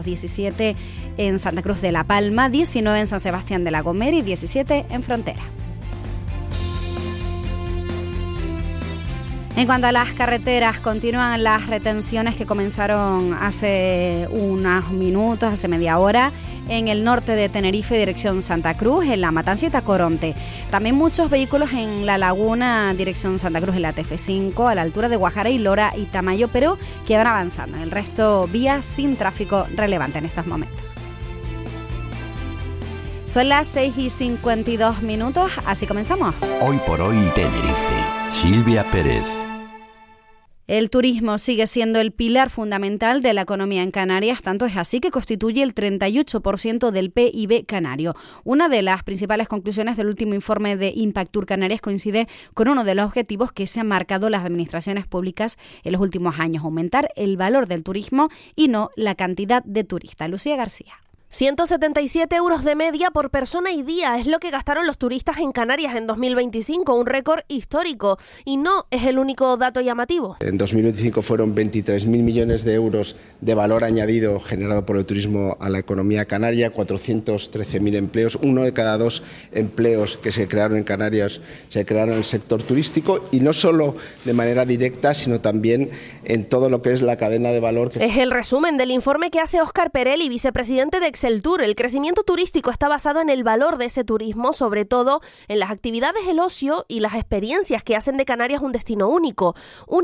17 en Santa Cruz de la Palma, 19 en San Sebastián de la Gomera y 17 en Frontera. En cuanto a las carreteras, continúan las retenciones que comenzaron hace unos minutos, hace media hora, en el norte de Tenerife, dirección Santa Cruz, en La Matanza y Tacoronte. También muchos vehículos en La Laguna, dirección Santa Cruz, en la TF5, a la altura de Guajara y Lora y Tamayo, pero que van avanzando. En el resto, vías sin tráfico relevante en estos momentos. Son las 6:52, así comenzamos. Hoy por hoy Tenerife. Silvia Pérez. El turismo sigue siendo el pilar fundamental de la economía en Canarias, tanto es así que constituye el 38% del PIB canario. Una de las principales conclusiones del último informe de Impactur Canarias coincide con uno de los objetivos que se han marcado las administraciones públicas en los últimos años: aumentar el valor del turismo y no la cantidad de turistas. Lucía García. 177 euros de media por persona y día es lo que gastaron los turistas en Canarias en 2025, un récord histórico. Y no es el único dato llamativo. En 2025 fueron 23.000 millones de euros de valor añadido generado por el turismo a la economía canaria, 413.000 empleos. 1 de cada 2 empleos que se crearon en Canarias se crearon en el sector turístico, y no solo de manera directa, sino también en todo lo que es la cadena de valor. Es el resumen del informe que hace Óscar Perelli, vicepresidente de Exceltur. El crecimiento turístico está basado en el valor de ese turismo, sobre todo en las actividades, el ocio y las experiencias que hacen de Canarias un destino único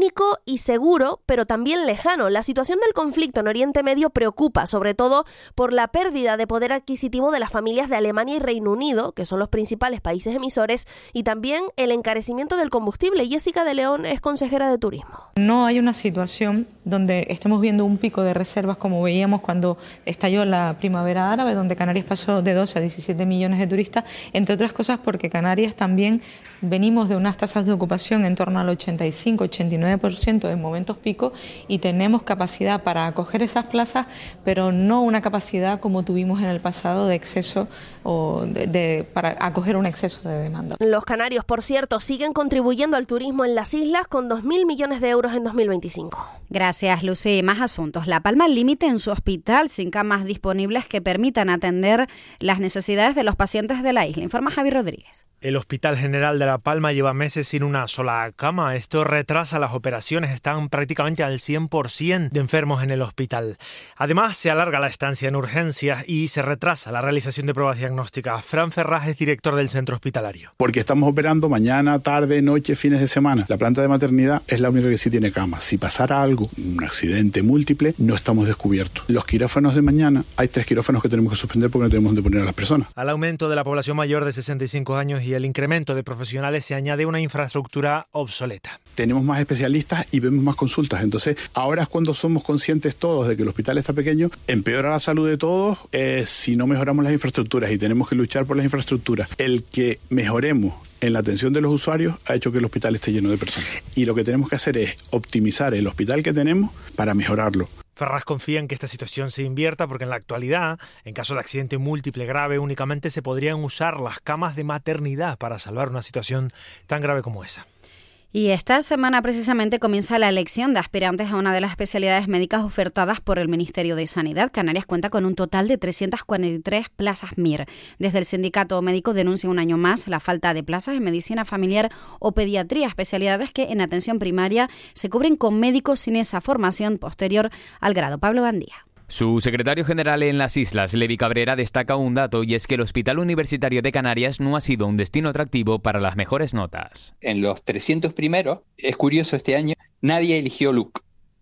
y seguro, pero también lejano. La situación del conflicto en Oriente Medio preocupa, sobre todo por la pérdida de poder adquisitivo de las familias de Alemania y Reino Unido, que son los principales países emisores, y también el encarecimiento del combustible. Jessica de León es consejera de turismo. No hay una situación donde estemos viendo un pico de reservas como veíamos cuando estalló la primavera árabe, donde Canarias pasó de 12 a 17 millones de turistas, entre otras cosas porque Canarias también venimos de unas tasas de ocupación en torno al 85-89% en momentos pico, y tenemos capacidad para acoger esas plazas, pero no una capacidad como tuvimos en el pasado de exceso o para acoger un exceso de demanda. Los canarios, por cierto, siguen contribuyendo al turismo en las islas con 2.000 millones de euros en 2025. Gracias, Lucy. Más asuntos. La Palma al límite en su hospital, sin camas disponibles que permitan atender las necesidades de los pacientes de la isla. Informa Javi Rodríguez. El Hospital General de La Palma lleva meses sin una sola cama. Esto retrasa las operaciones. Están prácticamente al 100% de enfermos en el hospital. Además, se alarga la estancia en urgencias y se retrasa la realización de pruebas diagnósticas. Fran Ferraz es director del centro hospitalario. Porque estamos operando mañana, tarde, noche, fines de semana. La planta de maternidad es la única que sí tiene cama. Si pasara algo, un accidente múltiple, no estamos descubiertos. Los quirófanos de mañana, hay 3 quirófanos que tenemos que suspender porque no tenemos donde poner a las personas. Al aumento de la población mayor de 65 años y el incremento de profesionales se añade una infraestructura obsoleta. Tenemos más especialistas y vemos más consultas. Entonces, ahora es cuando somos conscientes todos de que el hospital está pequeño, empeora la salud de todos si no mejoramos las infraestructuras, y tenemos que luchar por las infraestructuras. El que mejoremos en la atención de los usuarios ha hecho que el hospital esté lleno de personas. Y lo que tenemos que hacer es optimizar el hospital que tenemos para mejorarlo. Ferraz confía en que esta situación se invierta porque en la actualidad, en caso de accidente múltiple grave, únicamente se podrían usar las camas de maternidad para salvar una situación tan grave como esa. Y esta semana precisamente comienza la elección de aspirantes a una de las especialidades médicas ofertadas por el Ministerio de Sanidad. Canarias cuenta con un total de 343 plazas MIR. Desde el sindicato médico denuncian un año más la falta de plazas en medicina familiar o pediatría, especialidades que en atención primaria se cubren con médicos sin esa formación posterior al grado. Pablo Gandía. Su secretario general en las islas, Levi Cabrera, destaca un dato, y es que el Hospital Universitario de Canarias no ha sido un destino atractivo para las mejores notas. En los 300 primeros, es curioso este año, nadie eligió LUC.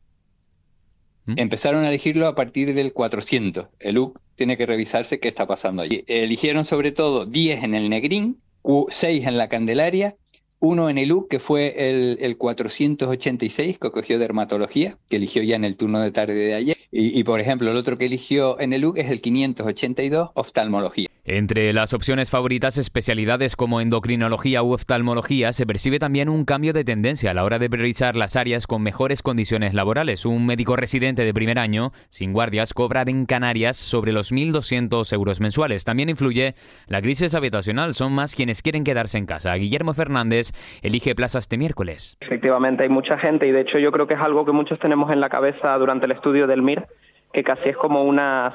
Empezaron a elegirlo a partir del 400. El LUC tiene que revisarse qué está pasando allí. Eligieron sobre todo 10 en el Negrín, 6 en la Candelaria, 1 en el UC, que fue el 486, que cogió dermatología, que eligió ya en el turno de tarde de ayer. Y por ejemplo, el otro que eligió en el UC es el 582, oftalmología. Entre las opciones favoritas, especialidades como endocrinología u oftalmología, se percibe también un cambio de tendencia a la hora de priorizar las áreas con mejores condiciones laborales. Un médico residente de primer año, sin guardias, cobra en Canarias sobre los 1.200 euros mensuales. También influye la crisis habitacional. Son más quienes quieren quedarse en casa. Guillermo Fernández elige plaza este miércoles. Efectivamente, hay mucha gente, y de hecho yo creo que es algo que muchos tenemos en la cabeza durante el estudio del MIR, que casi es como una